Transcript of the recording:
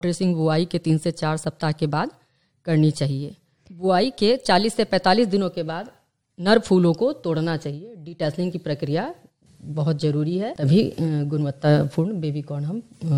Dressing बुआई के 3 से 4 सप्ताह के बाद करनी चाहिए। बुआई के 40 से 45 दिनों के बाद नर फूलों को तोड़ना चाहिए। डिटैसलिंग की प्रक्रिया बहुत ज़रूरी है, तभी गुणवत्तापूर्ण बेबी कॉर्न हम